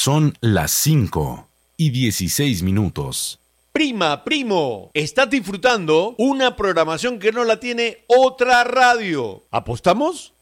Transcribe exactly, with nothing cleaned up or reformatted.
Son las cinco y dieciséis minutos. Prima, primo, estás disfrutando una programación que no la tiene otra radio. ¿Apostamos?